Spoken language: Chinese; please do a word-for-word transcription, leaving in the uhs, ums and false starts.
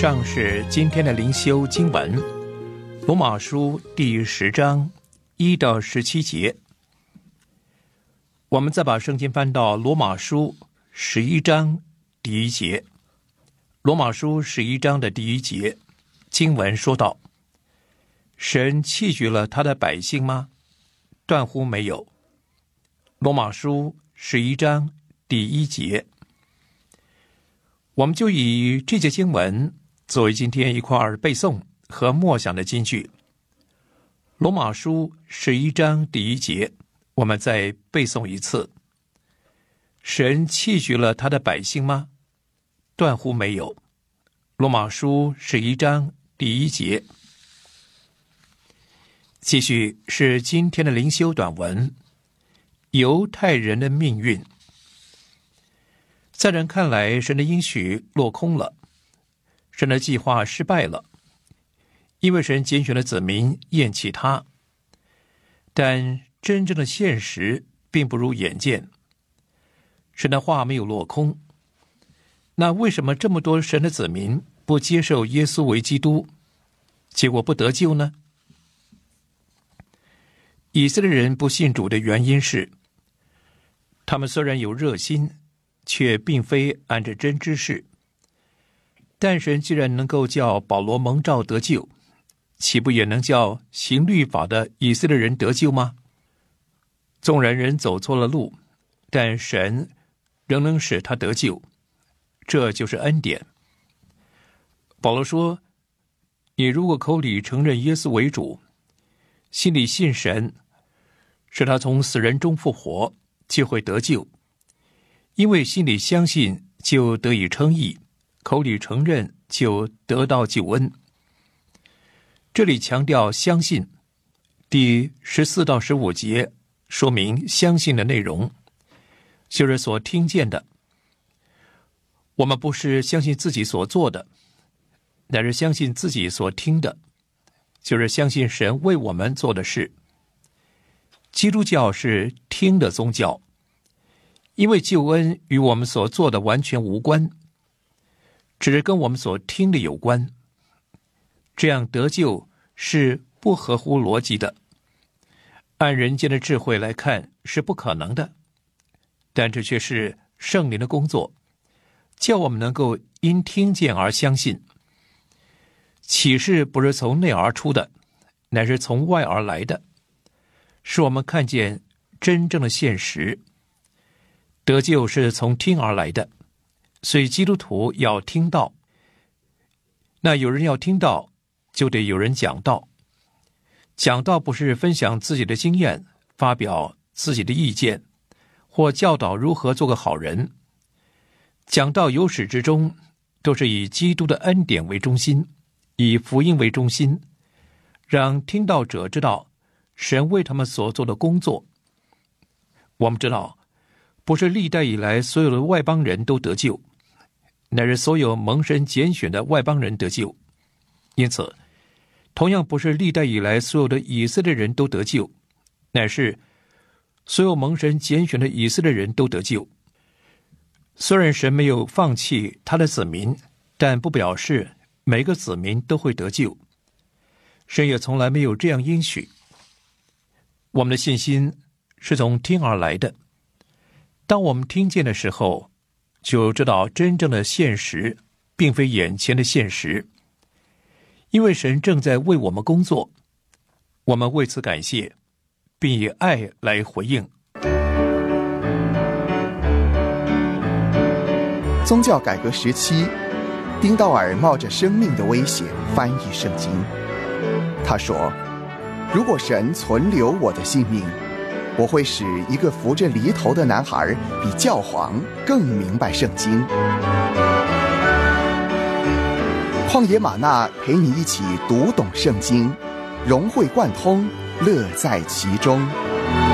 上是今天的灵修经文，罗马书第十章一到十七节。我们再把圣经翻到罗马书十一章第一节。罗马书十一章的第一节经文说道：神弃绝了他的百姓吗？断乎没有。罗马书十一章第一节，我们就以这节经文作为今天一块儿背诵和默想的金句。罗马书十一章第一节，我们再背诵一次：神弃绝了他的百姓吗？断乎没有。罗马书十一章第一节。继续是今天的灵修短文，犹太人的命运。在人看来，神的应许落空了，神的计划失败了，因为神拣选的子民厌弃他。但真正的现实并不如眼见，神的话没有落空。那为什么这么多神的子民不接受耶稣为基督，结果不得救呢？以色列人不信主的原因是，他们虽然有热心，却并非按着真知识。但神既然能够叫保罗蒙召得救，岂不也能叫行律法的以色列人得救吗？纵然人走错了路，但神仍能使他得救，这就是恩典。保罗说，你如果口里承认耶稣为主，心里信神，使他从死人中复活，就会得救。因为心里相信就得以称义，口里承认就得到救恩。这里强调相信，第十四到十五节说明相信的内容，就是所听见的。我们不是相信自己所做的，乃是相信自己所听的，就是相信神为我们做的事。基督教是听的宗教，因为救恩与我们所做的完全无关，只是跟我们所听的有关。这样得救是不合乎逻辑的，按人间的智慧来看是不可能的，但这却是圣灵的工作，叫我们能够因听见而相信。启示不是从内而出的，乃是从外而来的，使我们看见真正的现实。得救是从听而来的，所以基督徒要听道。那有人要听道，就得有人讲道。讲道不是分享自己的经验，发表自己的意见，或教导如何做个好人。讲道由始至终都是以基督的恩典为中心，以福音为中心，让听道者知道神为他们所做的工作。我们知道，不是历代以来所有的外邦人都得救，乃是所有蒙神拣选的外邦人得救。因此，同样不是历代以来所有的以色列人都得救，乃是所有蒙神拣选的以色列人都得救。虽然神没有放弃他的子民，但不表示每个子民都会得救。神也从来没有这样应许。我们的信心是从听而来的，当我们听见的时候，就知道真正的现实并非眼前的现实，因为神正在为我们工作，我们为此感谢，并以爱来回应。 宗教改革时期，丁道尔冒着生命的危险翻译圣经。他说，如果神存留我的性命，我会使一个扶着犁头的男孩比教皇更明白圣经。旷野玛纳陪你一起读懂圣经，融会贯通，乐在其中。